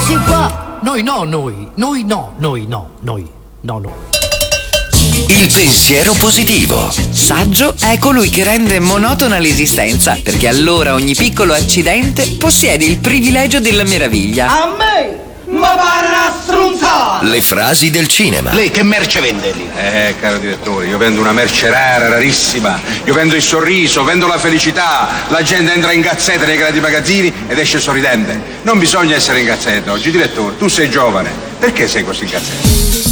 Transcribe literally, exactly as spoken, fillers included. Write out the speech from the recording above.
si può. Noi no, noi. Noi no, noi no, noi. No, no. Il pensiero positivo. Saggio è colui che rende monotona l'esistenza, perché allora ogni piccolo accidente possiede il privilegio della meraviglia. A me? Ma pare una stronzata! Le frasi del cinema. Lei che merce vende lì? Eh, caro direttore, io vendo una merce rara, rarissima. Io vendo il sorriso, vendo la felicità. La gente entra in gazzetta nei grandi magazzini ed esce sorridente. Non bisogna essere in gazzetta oggi. Direttore, tu sei giovane. Perché sei così in gazzetta?